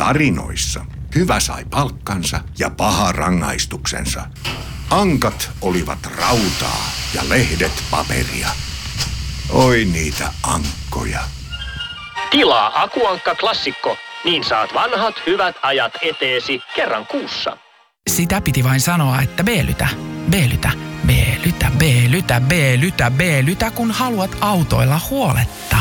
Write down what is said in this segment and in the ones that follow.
Tarinoissa hyvä sai palkkansa ja paha rangaistuksensa. Ankat olivat rautaa ja lehdet paperia. Oi niitä ankkoja. Tilaa Akuankka Klassikko, niin saat vanhat hyvät ajat eteesi kerran kuussa. Sitä piti vain sanoa, että B-lytä, B-lytä, B-lytä, B-lytä, B-lytä, B-lytä, kun haluat autoilla huoletta.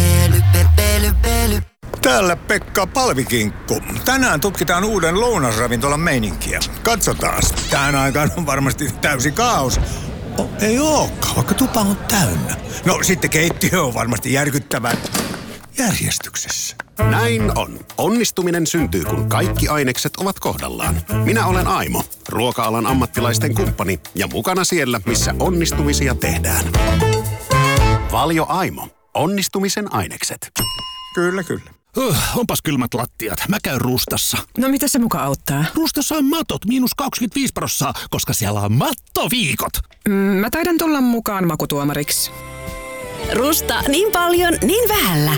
Täällä Pekka Palvikinkku. Tänään tutkitaan uuden lounasravintolan meininkiä. Katsotaan. Tähän aikaan on varmasti täysi kaos. Ei olekaan, vaikka tupa on täynnä. No sitten keittiö on varmasti järkyttävän järjestyksessä. Näin on. Onnistuminen syntyy, kun kaikki ainekset ovat kohdallaan. Minä olen Aimo, ruoka-alan ammattilaisten kumppani ja mukana siellä, missä onnistumisia tehdään. Valio Aimo. Onnistumisen ainekset. Kyllä. Onpas kylmät lattiat. Mä käyn Rustassa. No mitä se muka auttaa? Rustassa on matot -25%, koska siellä on mattoviikot. Mä taidan tulla mukaan makutuomariksi. Rusta niin paljon, niin vähällä.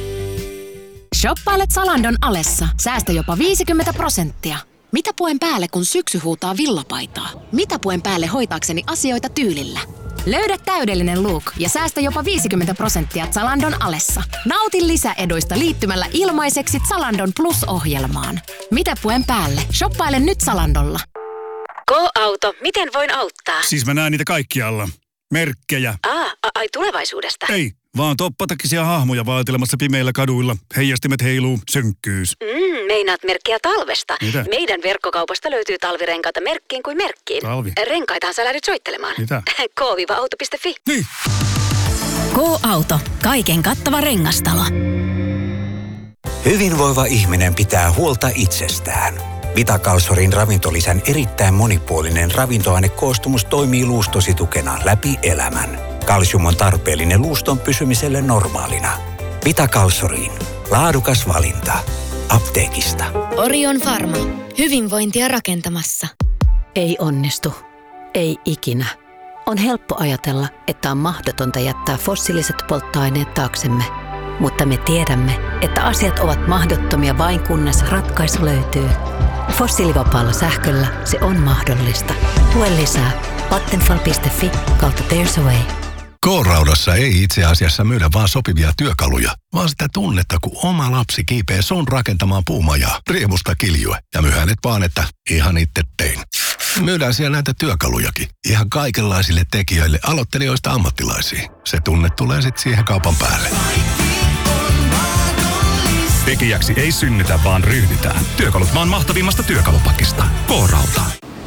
Shoppailet Zalandon alessa. Säästä jopa 50%. Mitä puen päälle, kun syksy huutaa villapaitaa? Mitä puen päälle hoitaakseni asioita tyylillä? Löydä täydellinen look ja säästä jopa 50% Zalandon alessa. Nauti lisäeduista liittymällä ilmaiseksi Zalandon Plus-ohjelmaan. Mitä puen päälle? Shoppaile nyt Zalandolla. Go-auto, miten voin auttaa? Siis mä näen niitä kaikkialla. Merkkejä. Ai tulevaisuudesta? Ei, vaan toppatakisia hahmoja vaeltelemassa pimeillä kaduilla. Heijastimet heiluu, sönkkyys. Meinaat merkkiä talvesta. Mitä? Meidän verkkokaupasta löytyy talvirenkaita merkkiin kuin merkkiin. Talvi? Renkaitahan sä lähdet soittelemaan. Mitä? K-auto.fi. Niin. Go-auto. Kaiken kattava rengastalo. Hyvinvoiva ihminen pitää huolta itsestään. Vitakalsorin ravintolisän erittäin monipuolinen ravintoainekoostumus toimii luustosi tukena läpi elämän. Kalsium on tarpeellinen luuston pysymiselle normaalina. Vitakalsoriin. Laadukas valinta. Apteekista. Orion Pharma. Hyvinvointia rakentamassa. Ei onnistu. Ei ikinä. On helppo ajatella, että on mahdotonta jättää fossiiliset polttoaineet taaksemme. Mutta me tiedämme, että asiat ovat mahdottomia vain kunnes ratkaisu löytyy. Fossiilivapaalla sähköllä se on mahdollista. Lue lisää vattenfall.fi/there's a way. K-Raudassa ei itse asiassa myydä vaan sopivia työkaluja, vaan sitä tunnetta, kun oma lapsi kiipee sun rakentamaan puumajaa, riemusta kiljue ja myhänet vaan, että ihan itse tein. Myydään siellä näitä työkalujakin, ihan kaikenlaisille tekijöille, aloittelijoista ammattilaisiin. Se tunne tulee sitten siihen kaupan päälle. Tekijäksi ei synnytä, vaan ryhdytään. Työkalut maan mahtavimmasta työkalupakista. K-Rauta.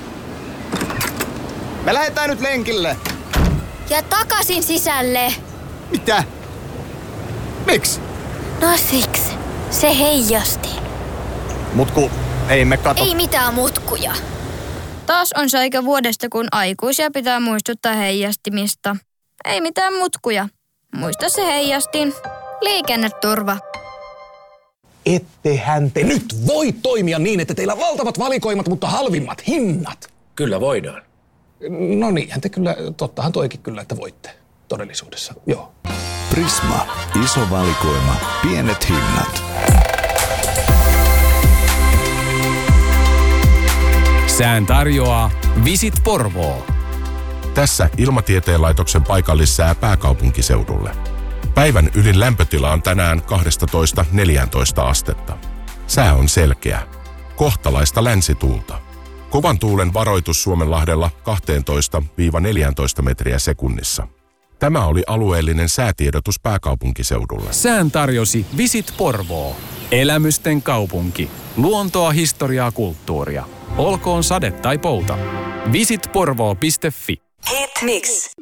Me lähdetään nyt lenkille. Ja takaisin sisälle. Mitä? Miksi? No siksi. Se heijasti. Mutku, ei me kato. Ei mitään mutkuja. Taas on se aika vuodesta, kun aikuisia pitää muistuttaa heijastimista. Ei mitään mutkuja. Muista se heijastin. Liikenneturva. Ettehän te nyt voi toimia niin, että teillä on valtavat valikoimat, mutta halvimmat hinnat. Kyllä voidaan. No niinhän te kyllä, tottahan toikin kyllä, että voitte todellisuudessa, joo. Prisma. Iso valikoima. Pienet hinnat. Sään tarjoaa Visit Porvoo. Tässä Ilmatieteen laitoksen paikallissää pääkaupunkiseudulle. Päivän ylin lämpötila on tänään 12–14 astetta. Sää on selkeä. Kohtalaista länsituulta. Kovan tuulen varoitus Suomenlahdella 12–14 metriä sekunnissa. Tämä oli alueellinen säätiedotus pääkaupunkiseudulle. Sään tarjosi Visit Porvoo. Elämysten kaupunki. Luontoa, historiaa, kulttuuria. Olkoon sade tai pouta. Visitporvoo.fi. Hit Mix.